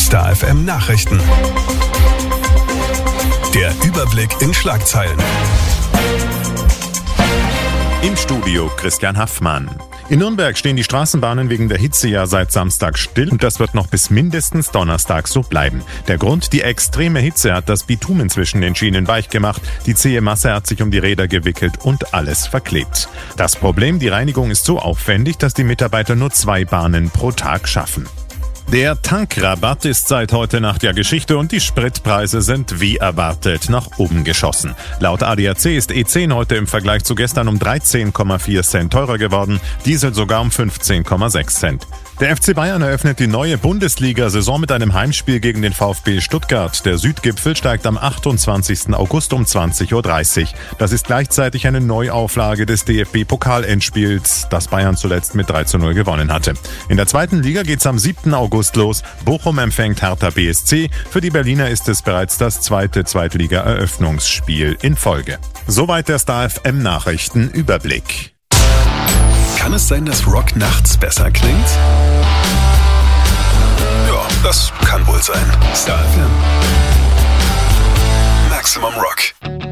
Star FM Nachrichten. Der Überblick in Schlagzeilen. Im Studio Christian Haffmann. In Nürnberg stehen die Straßenbahnen wegen der Hitze ja seit Samstag still und das wird noch bis mindestens Donnerstag so bleiben. Der Grund: die extreme Hitze hat das Bitumen zwischen den Schienen weich gemacht, die zähe Masse hat sich um die Räder gewickelt und alles verklebt. Das Problem: die Reinigung ist so aufwendig, dass die Mitarbeiter nur 2 Bahnen pro Tag schaffen. Der Tankrabatt ist seit heute Nacht ja Geschichte und die Spritpreise sind wie erwartet nach oben geschossen. Laut ADAC ist E10 heute im Vergleich zu gestern um 13,4 Cent teurer geworden, Diesel sogar um 15,6 Cent. Der FC Bayern eröffnet die neue Bundesliga-Saison mit einem Heimspiel gegen den VfB Stuttgart. Der Südgipfel steigt am 28. August um 20.30 Uhr. Das ist gleichzeitig eine Neuauflage des DFB-Pokal-Endspiels, das Bayern zuletzt mit 3:0 gewonnen hatte. In der zweiten Liga geht's am 7. August los. Bochum empfängt Hertha BSC. Für die Berliner ist es bereits das zweite Zweitliga-Eröffnungsspiel in Folge. Soweit der Star FM Nachrichten-Überblick. Kann es sein, dass Rock nachts besser klingt? Ja, das kann wohl sein. Star FM. Maximum Rock.